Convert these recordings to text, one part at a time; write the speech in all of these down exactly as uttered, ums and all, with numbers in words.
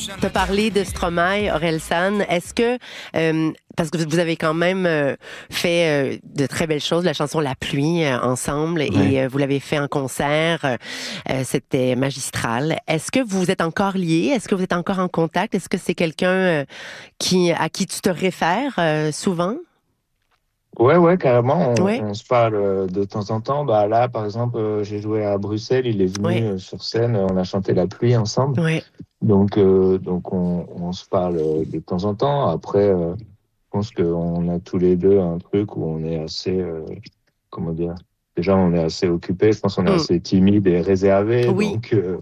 Tu as parlé de Stromae, Orelsan. Est-ce que, euh, parce que vous avez quand même euh, fait euh, de très belles choses, la chanson La Pluie euh, ensemble, Ouais. et euh, vous l'avez fait en concert, euh, euh, c'était magistral. Est-ce que vous êtes encore liés? Est-ce que vous êtes encore en contact? Est-ce que c'est quelqu'un euh, qui, à qui tu te réfères euh, souvent? Ouais, ouais, carrément, on, Oui, on se parle euh, de temps en temps. Bah là, par exemple, euh, j'ai joué à Bruxelles, il est venu oui, euh, sur scène, euh, on a chanté La Pluie ensemble. oui. Donc, euh, donc on, on se parle euh, de temps en temps. Après, euh, je pense qu'on a tous les deux un truc où on est assez, euh, comment dire, déjà on est assez occupés. Je pense qu'on est Hmm. assez timide et réservé. Oui, Donc, euh,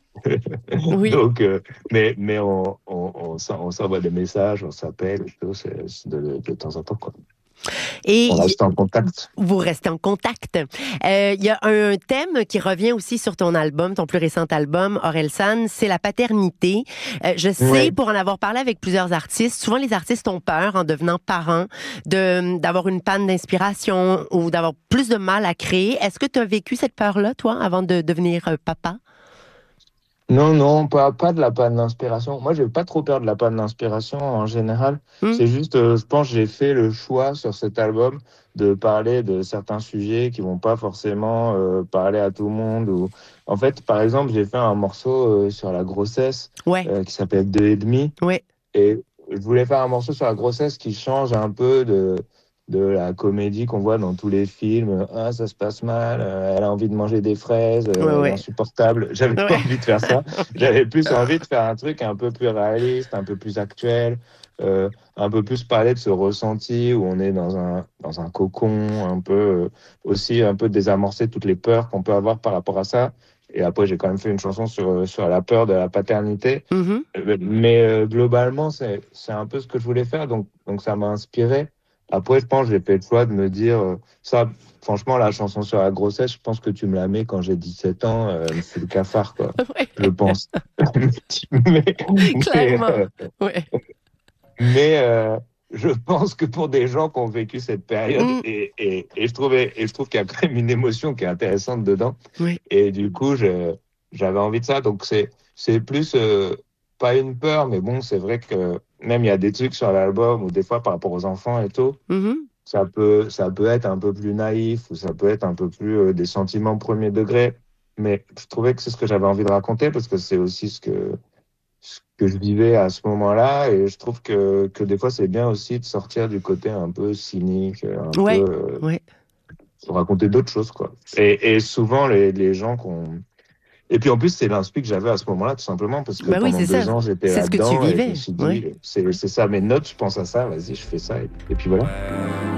oui. donc, euh, mais mais on on, on, s'en- on s'envoie des messages, on s'appelle, et tout, c'est c'est de, de temps en temps quoi. Et On y- reste en contact. vous restez en contact. Euh, Il y a un thème qui revient aussi sur ton album, ton plus récent album, Orelsan, c'est la paternité. Euh, je sais, Ouais. pour en avoir parlé avec plusieurs artistes, souvent les artistes ont peur, en devenant parents, de d'avoir une panne d'inspiration ou d'avoir plus de mal à créer. Est-ce que tu as vécu cette peur-là, toi, avant de devenir euh, papa? Non, non, pas, pas de la panne d'inspiration. Moi, j'ai pas trop peur de la panne d'inspiration en général. Hmm? C'est juste, euh, je pense, que j'ai fait le choix sur cet album de parler de certains sujets qui vont pas forcément euh, parler à tout le monde. Ou... En fait, par exemple, j'ai fait un morceau euh, sur la grossesse Ouais, euh, qui s'appelle Deux et demi. ouais, Et je voulais faire un morceau sur la grossesse qui change un peu de, de la comédie qu'on voit dans tous les films. Ah, ça se passe mal, euh, elle a envie de manger des fraises, ouais, euh, elle est ouais, insupportable. J'avais pas ouais. envie de faire ça. J'avais plus envie de faire un truc un peu plus réaliste, un peu plus actuel, euh, un peu plus parler de ce ressenti où on est dans un, dans un cocon, un peu euh, aussi un peu désamorcer toutes les peurs qu'on peut avoir par rapport à ça. Et après, j'ai quand même fait une chanson sur, sur la peur de la paternité. Mhm. Euh, Mais euh, globalement, c'est, c'est un peu ce que je voulais faire, donc, donc ça m'a inspiré. Après, je pense que j'ai fait le choix de me dire, euh, ça, franchement, la chanson sur la grossesse, je pense que tu me la mets quand j'ai dix-sept ans, euh, elle me fout le cafard, quoi. Je Ouais, pense. Mais, mais, clairement. euh, Ouais. mais euh, je pense que pour des gens qui ont vécu cette période, Hmm. et, et, et je trouvais, et je trouve qu'il y a quand même une émotion qui est intéressante dedans. Oui. Et du coup, je, j'avais envie de ça. Donc, c'est, c'est plus, euh, pas une peur, mais bon, c'est vrai que même il y a des trucs sur l'album ou des fois par rapport aux enfants et tout, Mhm. ça peut, ça peut être un peu plus naïf ou ça peut être un peu plus euh, des sentiments premier degré. Mais je trouvais que c'est ce que j'avais envie de raconter parce que c'est aussi ce que, ce que je vivais à ce moment-là. Et je trouve que, que des fois, c'est bien aussi de sortir du côté un peu cynique, un peu, Ouais, euh, ouais. de raconter d'autres choses, quoi. Et, et souvent, les, les gens qu'on et puis en plus, c'est l'inspi que j'avais à ce moment-là, tout simplement, parce que Ben oui, pendant c'est ça. deux ans, j'étais C'est ce que tu là-dedans et je me vivais. suis Ouais. dit, c'est c'est ça mes notes, je pense à ça, vas-y, je fais ça. Et, et puis voilà.